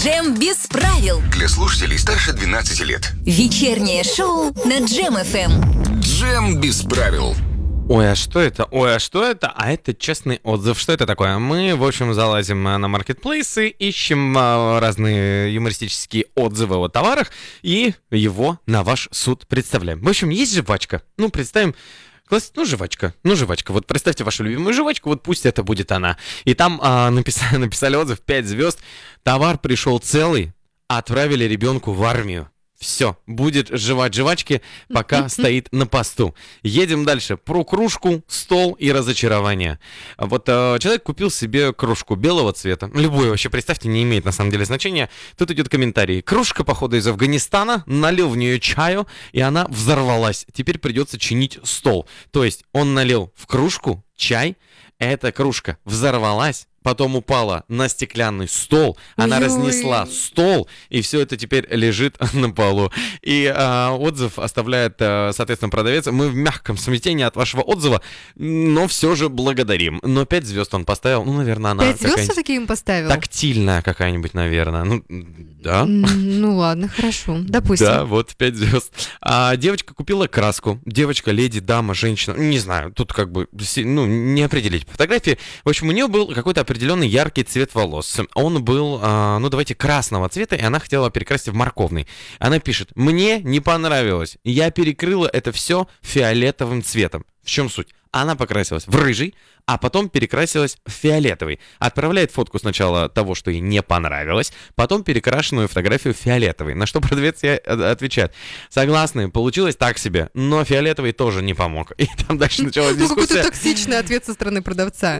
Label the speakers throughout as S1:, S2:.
S1: Джем без правил.
S2: Для слушателей старше 12 лет.
S1: Вечернее шоу на Джем ФМ.
S2: Джем без правил.
S3: Ой, а что это? А это честный отзыв. Что это такое? Мы, в общем, залазим на маркетплейсы, ищем разные юмористические отзывы о товарах и его на ваш суд представляем. В общем, есть жвачка. Представим... жвачка. Вот представьте вашу любимую жвачку, вот пусть это будет она. И там написали отзыв 5 звезд. Товар пришел целый, отправили ребенку в армию. Все, будет жевать жвачки, пока стоит на посту. Едем дальше. Про кружку, стол и разочарование. Вот человек купил себе кружку белого цвета. Любую вообще, представьте, не имеет на самом деле значения. Тут идет комментарий. Кружка, походу, из Афганистана. Налил в нее чаю, и она взорвалась. Теперь придется чинить стол. То есть он налил в кружку чай, эта кружка взорвалась, потом упала на стеклянный стол, она разнесла стол, и все это теперь лежит на полу. И отзыв оставляет, соответственно, продавец. Мы в мягком смятении от вашего отзыва, но все же благодарим. Но 5 звезд он поставил, наверное, она
S4: 5 звезд все-таки им поставил?
S3: Тактильная какая-нибудь, наверное. Да.
S4: Ладно, хорошо, допустим.
S3: Да, вот 5 звезд. Девочка купила краску. Девочка, леди, дама, женщина. Не знаю, тут не определить по фотографии. В общем, у нее был какой-то определенный яркий цвет волос. Он был, красного цвета, и она хотела перекрасить в морковный. Она пишет: мне не понравилось. Я перекрыла это все фиолетовым цветом. В чем суть? Она покрасилась в рыжий, а потом перекрасилась в фиолетовый. Отправляет фотку сначала того, что ей не понравилось, потом перекрашенную фотографию фиолетовой. На что продавец ей отвечает: согласны, получилось так себе, но фиолетовый тоже не помог. И там дальше началась дискуссия.
S4: Какой-то токсичный ответ со стороны продавца.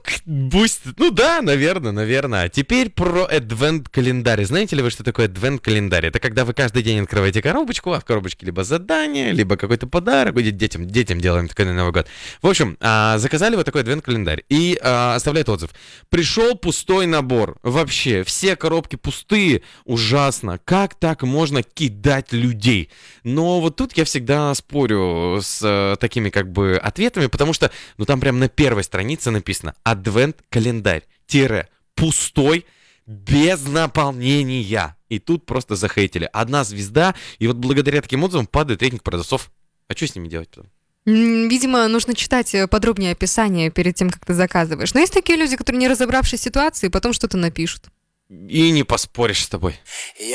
S3: Наверное. Теперь про адвент-календарь. Знаете ли вы, что такое адвент-календарь? Это когда вы каждый день открываете коробочку, а в коробочке либо задание, либо какой-то подарок. Детям делаем такой на Новый год. В общем, заказали вот такой адвент-календарь и оставляет отзыв. Пришел пустой набор. Вообще, все коробки пустые. Ужасно. Как так можно кидать людей? Но вот тут я всегда спорю с такими ответами, потому что там прям на первой странице написано: адвент-календарь пустой, без наполнения. И тут просто захейтили. 1 звезда, и вот благодаря таким отзывам падает рейтинг продавцов. А что с ними делать потом?
S4: Видимо, нужно читать подробнее описание перед тем, как ты заказываешь. Но есть такие люди, которые, не разобравшись в ситуации, потом что-то напишут.
S3: И не поспоришь с тобой.